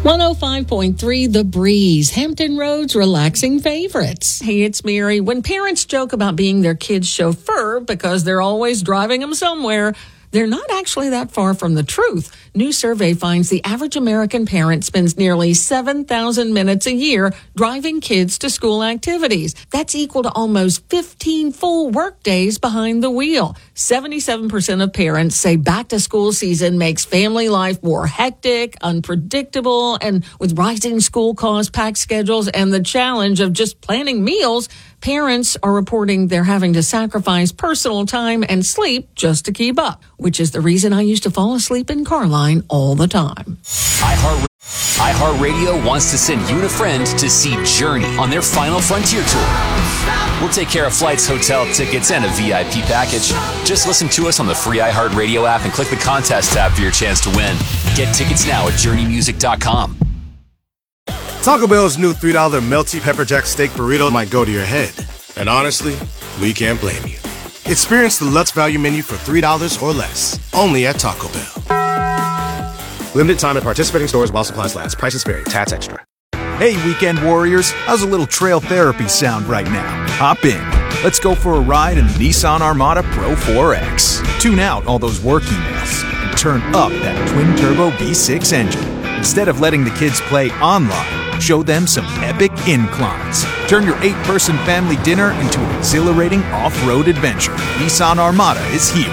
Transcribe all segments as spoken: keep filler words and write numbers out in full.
one oh five point three The Breeze, Hampton Roads relaxing favorites. Hey, it's Mary. When parents joke about being their kids' chauffeur because they're always driving them somewhere, they're not actually that far from the truth. New survey finds the average American parent spends nearly seven thousand minutes a year driving kids to school activities. That's equal to almost fifteen full work days behind the wheel. seventy-seven percent of parents say back to school season makes family life more hectic, unpredictable, and with rising school costs, packed schedules, and the challenge of just planning meals, parents are reporting they're having to sacrifice personal time and sleep just to keep up, which is the reason I used to fall asleep in Carline all the time. iHeart, iHeartRadio wants to send you and a friend to see Journey on their Final Frontier tour. We'll take care of flights, hotel tickets, and a V I P package. Just listen to us on the free iHeartRadio app and click the contest tab for your chance to win. Get tickets now at journey music dot com. Taco Bell's new three dollar melty pepper jack steak burrito might go to your head. And honestly, we can't blame you. Experience the Lutz Value Menu for three dollars or less, only at Taco Bell. Limited time at participating stores while supplies last. Prices vary. Tats extra. Hey, weekend warriors. How's a little trail therapy sound right now? Hop in. Let's go for a ride in the Nissan Armada Pro four X. Tune out all those work emails and turn up that twin-turbo V six engine. Instead of letting the kids play online, show them some epic inclines. Turn your eight-person family dinner into an exhilarating off-road adventure. Nissan Armada is here.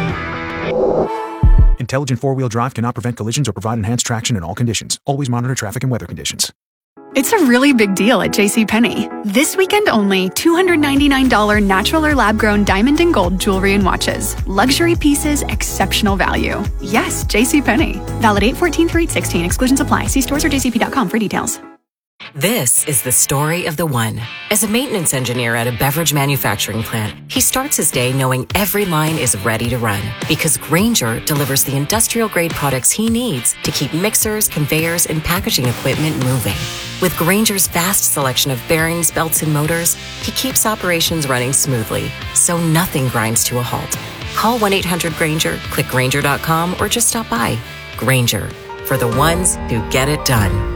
Intelligent four-wheel drive cannot prevent collisions or provide enhanced traction in all conditions. Always monitor traffic and weather conditions. It's a really big deal at JCPenney. This weekend only, two hundred ninety-nine dollars natural or lab-grown diamond and gold jewelry and watches. Luxury pieces, exceptional value. Yes, JCPenney. Valid eight fourteen through eight sixteen. Exclusions apply. See stores or j c p dot com for details. This is the story of the one. As a maintenance engineer at a beverage manufacturing plant, he starts his day knowing every line is ready to run because Grainger delivers the industrial-grade products he needs to keep mixers, conveyors, and packaging equipment moving. With Grainger's vast selection of bearings, belts, and motors, he keeps operations running smoothly, so nothing grinds to a halt. Call one eight hundred Grainger, click Grainger dot com, or just stop by. Grainger, for the ones who get it done.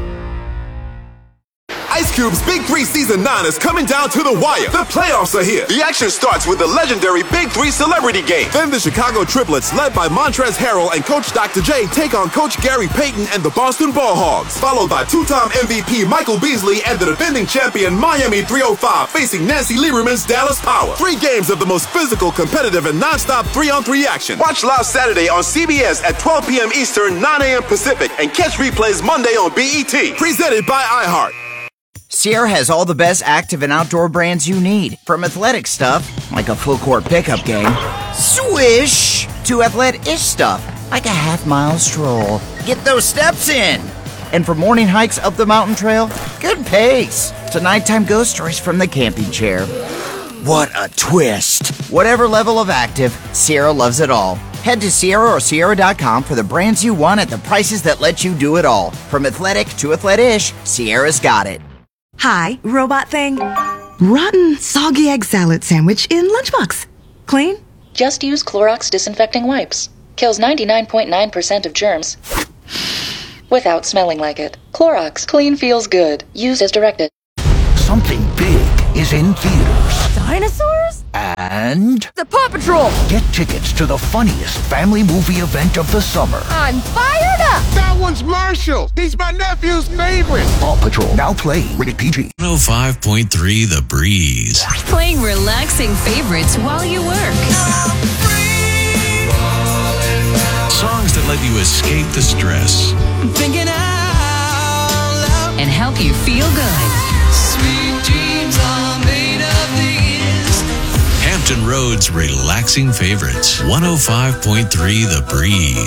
Ice Cube's Big Three Season nine is coming down to the wire. The playoffs are here. The action starts with the legendary Big Three Celebrity Game. Then the Chicago Triplets, led by Montrezl Harrell and Coach Doctor J, take on Coach Gary Payton and the Boston Ball Hogs. Followed by two-time M V P Michael Beasley and the defending champion Miami three oh five facing Nancy Lieberman's Dallas Power. Three games of the most physical, competitive, and non-stop three-on-three action. Watch live Saturday on C B S at twelve p.m. Eastern, nine a.m. Pacific, and catch replays Monday on B E T. Presented by iHeart. Sierra has all the best active and outdoor brands you need. From athletic stuff, like a full court pickup game, swish, to athletic-ish stuff, like a half-mile stroll. Get those steps in. And for morning hikes up the mountain trail, good pace. To nighttime ghost stories from the camping chair. What a twist. Whatever level of active, Sierra loves it all. Head to Sierra or Sierra dot com for the brands you want at the prices that let you do it all. From athletic to athletic-ish, Sierra's got it. Hi, robot thing. Rotten, soggy egg salad sandwich in lunchbox. Clean? Just use Clorox disinfecting wipes. Kills ninety-nine point nine percent of germs without smelling like it. Clorox. Clean feels good. Use as directed. Something big is in theaters. Dinosaurs? And... the Paw Patrol! Get tickets to the funniest family movie event of the summer. I'm fired up! That one's Marshall! He's my nephew's favorite! Paw Patrol, now playing. Rated P G. one oh five point three The Breeze. Playing relaxing favorites while you work. Songs that let you escape the stress. Thinking out loud. And help you feel good. Sweet dreams are made of these. Hampton Roads relaxing favorites. one oh five point three The Breeze.